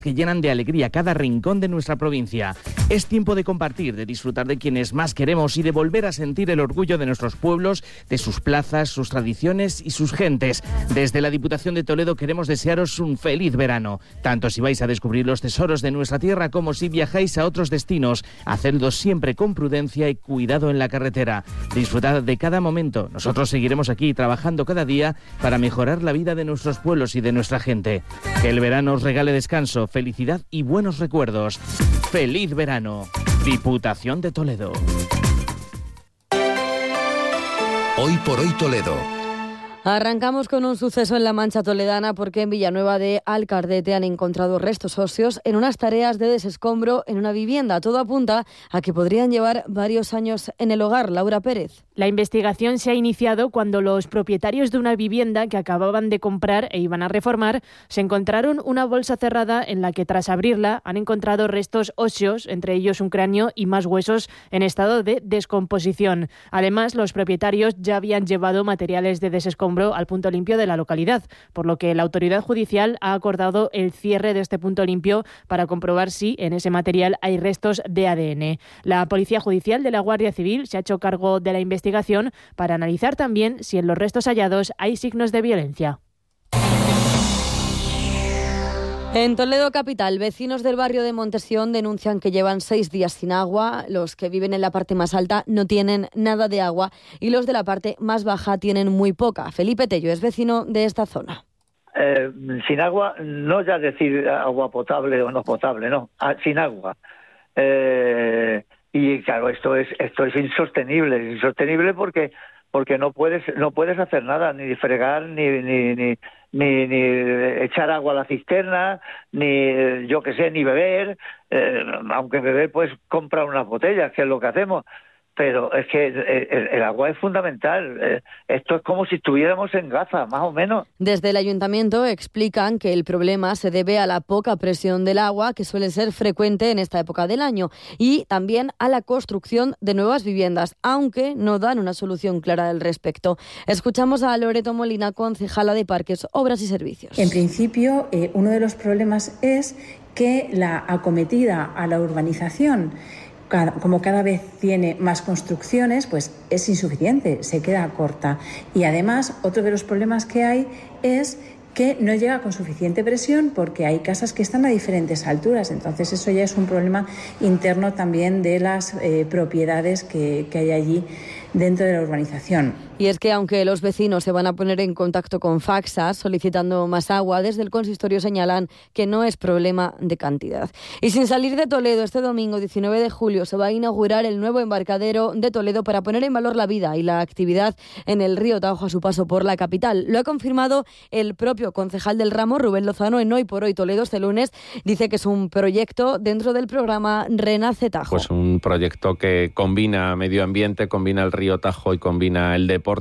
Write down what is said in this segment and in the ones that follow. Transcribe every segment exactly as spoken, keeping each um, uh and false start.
que llenan de alegría cada rincón de nuestra provincia. Es tiempo de compartir, de disfrutar de quienes más queremos y de volver a sentir el orgullo de nuestros pueblos, de sus plazas, sus tradiciones y sus gentes. Desde la Diputación de Toledo queremos desearos un feliz verano, tanto si vais a descubrir los tesoros de nuestra tierra como si viajáis a otros destinos. Hacedlo siempre con prudencia y cuidado en la carretera. Disfrutad de cada momento. Nosotros seguiremos aquí trabajando cada día para mejorar la vida de nuestros pueblos y de nuestra gente. Que el verano os regale descanso, felicidad y buenos recuerdos. ¡Feliz verano! Diputación de Toledo. Hoy por hoy Toledo. Arrancamos con un suceso en la Mancha toledana porque en Villanueva de Alcardete han encontrado restos óseos en unas tareas de desescombro en una vivienda. Todo apunta a que podrían llevar varios años en el hogar. Laura Pérez. La investigación se ha iniciado cuando los propietarios de una vivienda que acababan de comprar e iban a reformar se encontraron una bolsa cerrada en la que tras abrirla han encontrado restos óseos, entre ellos un cráneo y más huesos en estado de descomposición. Además, los propietarios ya habían llevado materiales de desescombro al punto limpio de la localidad, por lo que la autoridad judicial ha acordado el cierre de este punto limpio para comprobar si en ese material hay restos de A D N. La Policía Judicial de la Guardia Civil se ha hecho cargo de la investigación para analizar también si en los restos hallados hay signos de violencia. En Toledo capital, vecinos del barrio de Montesión denuncian que llevan seis días sin agua. Los que viven en la parte más alta no tienen nada de agua y los de la parte más baja tienen muy poca. Felipe Tello es vecino de esta zona. Eh, sin agua, no ya decir agua potable o no potable, no, sin agua. Eh, y claro, esto es esto es insostenible, es insostenible porque porque no puedes no puedes hacer nada, ni fregar, ni ni ni ni, ni echar agua a la cisterna, ni yo qué sé, ni beber, eh, aunque beber pues comprar unas botellas, que es lo que hacemos. Pero es que el, el agua es fundamental. Esto es como si estuviéramos en Gaza, más o menos. Desde el ayuntamiento explican que el problema se debe a la poca presión del agua, que suele ser frecuente en esta época del año, y también a la construcción de nuevas viviendas, aunque no dan una solución clara al respecto. Escuchamos a Loreto Molina, concejala de Parques, Obras y Servicios. En principio, eh, uno de los problemas es que la acometida a la urbanización, como cada vez tiene más construcciones, pues es insuficiente, se queda corta. Y además, otro de los problemas que hay es que no llega con suficiente presión porque hay casas que están a diferentes alturas. Entonces, eso ya es un problema interno también de las eh, propiedades que, que hay allí dentro de la urbanización. Y es que aunque los vecinos se van a poner en contacto con Faxas solicitando más agua, desde el consistorio señalan que no es problema de cantidad. Y sin salir de Toledo, este domingo diecinueve de julio se va a inaugurar el nuevo embarcadero de Toledo para poner en valor la vida y la actividad en el río Tajo a su paso por la capital. Lo ha confirmado el propio concejal del ramo, Rubén Lozano, en Hoy por Hoy Toledo este lunes. Dice que es un proyecto dentro del programa Renace Tajo. Pues un proyecto que combina medio ambiente, combina el río Tajo y combina el deporte.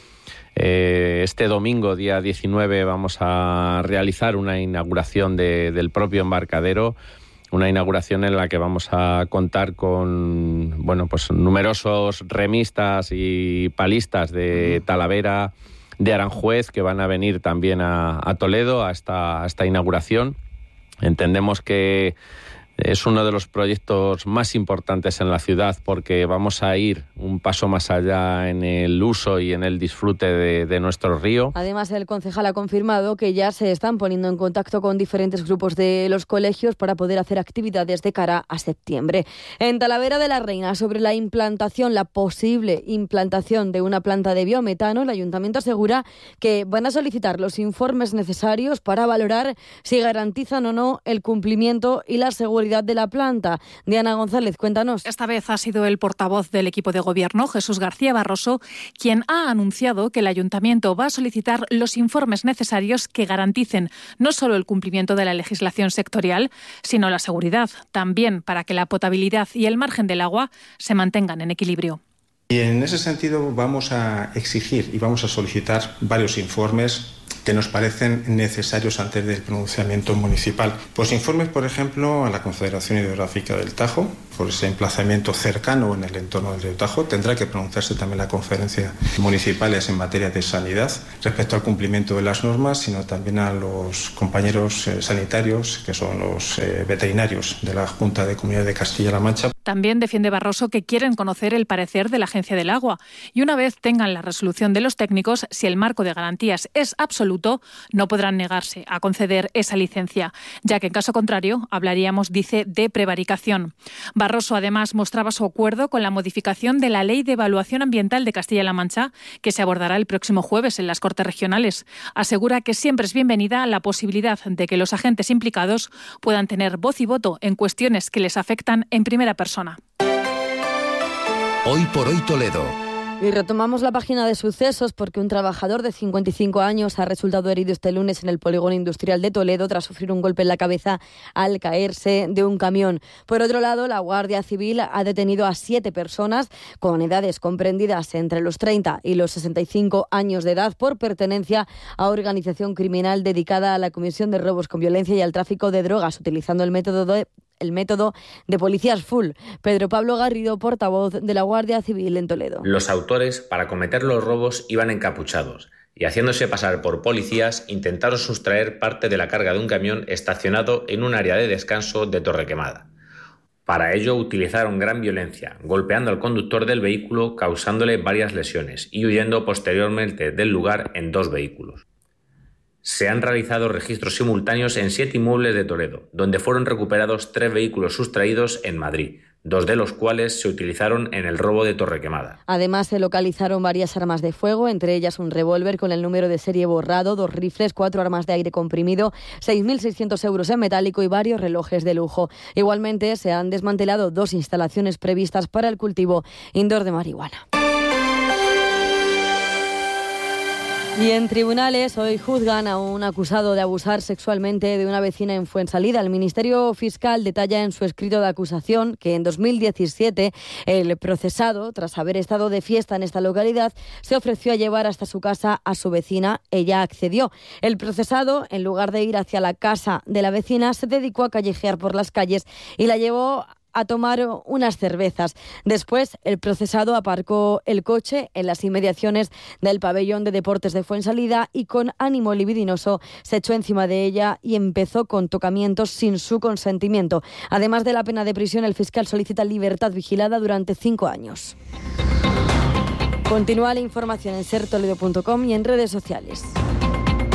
Eh, este domingo, día diecinueve, vamos a realizar una inauguración de, del propio embarcadero, una inauguración en la que vamos a contar con bueno, pues numerosos remistas y palistas de Talavera, de Aranjuez, que van a venir también a, a Toledo a esta, a esta inauguración. Entendemos que es uno de los proyectos más importantes en la ciudad porque vamos a ir un paso más allá en el uso y en el disfrute de, de nuestro río. Además, el concejal ha confirmado que ya se están poniendo en contacto con diferentes grupos de los colegios para poder hacer actividades de cara a septiembre. En Talavera de la Reina, sobre la implantación, la posible implantación de una planta de biometano, el ayuntamiento asegura que van a solicitar los informes necesarios para valorar si garantizan o no el cumplimiento y la seguridad de la planta. Diana González, cuéntanos. Esta vez ha sido el portavoz del equipo de gobierno, Jesús García Barroso, quien ha anunciado que el ayuntamiento va a solicitar los informes necesarios que garanticen no solo el cumplimiento de la legislación sectorial, sino la seguridad, también para que la potabilidad y el margen del agua se mantengan en equilibrio. Y en ese sentido vamos a exigir y vamos a solicitar varios informes que nos parecen necesarios antes del pronunciamiento municipal. Pues informes, por ejemplo, a la Confederación Hidrográfica del Tajo, por ese emplazamiento cercano en el entorno del río Tajo. Tendrá que pronunciarse también la conferencia municipales en materia de sanidad respecto al cumplimiento de las normas, sino también a los compañeros eh, sanitarios, que son los eh, veterinarios de la Junta de Comunidad de Castilla-La Mancha. También defiende Barroso que quieren conocer el parecer de la Agencia del Agua y una vez tengan la resolución de los técnicos, si el marco de garantías es absoluto, no podrán negarse a conceder esa licencia, ya que en caso contrario hablaríamos, dice, de prevaricación. Barroso además mostraba su acuerdo con la modificación de la Ley de Evaluación Ambiental de Castilla-La Mancha, que se abordará el próximo jueves en las Cortes Regionales. Asegura que siempre es bienvenida la posibilidad de que los agentes implicados puedan tener voz y voto en cuestiones que les afectan en primera persona. Hoy por hoy Toledo. Y retomamos la página de sucesos porque un trabajador de cincuenta y cinco años ha resultado herido este lunes en el polígono industrial de Toledo tras sufrir un golpe en la cabeza al caerse de un camión. Por otro lado, la Guardia Civil ha detenido a siete personas con edades comprendidas entre los treinta y los sesenta y cinco años de edad por pertenencia a organización criminal dedicada a la comisión de robos con violencia y al tráfico de drogas, utilizando el método de el método de policías full. Pedro Pablo Garrido, portavoz de la Guardia Civil en Toledo. Los autores, para cometer los robos, iban encapuchados y, haciéndose pasar por policías, intentaron sustraer parte de la carga de un camión estacionado en un área de descanso de Torrequemada. Para ello utilizaron gran violencia, golpeando al conductor del vehículo, causándole varias lesiones y huyendo posteriormente del lugar en dos vehículos. Se han realizado registros simultáneos en siete inmuebles de Toledo, donde fueron recuperados tres vehículos sustraídos en Madrid, dos de los cuales se utilizaron en el robo de Torrequemada. Además, se localizaron varias armas de fuego, entre ellas un revólver con el número de serie borrado, dos rifles, cuatro armas de aire comprimido, seis mil seiscientos euros en metálico y varios relojes de lujo. Igualmente, se han desmantelado dos instalaciones previstas para el cultivo indoor de marihuana. Y en tribunales hoy juzgan a un acusado de abusar sexualmente de una vecina en Fuensalida. El Ministerio Fiscal detalla en su escrito de acusación que en dos mil diecisiete el procesado, tras haber estado de fiesta en esta localidad, se ofreció a llevar hasta su casa a su vecina. Ella accedió. El procesado, en lugar de ir hacia la casa de la vecina, se dedicó a callejear por las calles y la llevó a tomar unas cervezas. Después, el procesado aparcó el coche en las inmediaciones del pabellón de deportes de Fuensalida y con ánimo libidinoso se echó encima de ella y empezó con tocamientos sin su consentimiento. Además de la pena de prisión, el fiscal solicita libertad vigilada durante cinco años. Continúa la información en ser toledo punto com y en redes sociales.